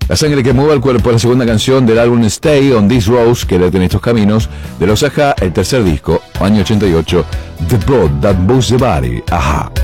La sangre que mueve el cuerpo es la segunda canción del álbum Stay on These Roads, que late en estos caminos, de los Ajá, el tercer disco, año 88, The Blood That Moves the Body, Ajá.